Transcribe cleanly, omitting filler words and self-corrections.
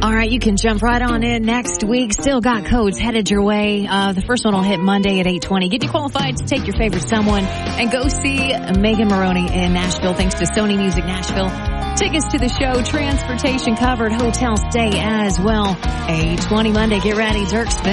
All right, you can jump right on in next week. Still got codes headed your way. The first one will hit Monday at 8:20. Get you qualified to take your favorite someone and go see Megan Moroney in Nashville thanks to Sony Music Nashville. Tickets to the show, transportation covered, hotel stay as well. 8:20 Monday. Get ready, Dierksville.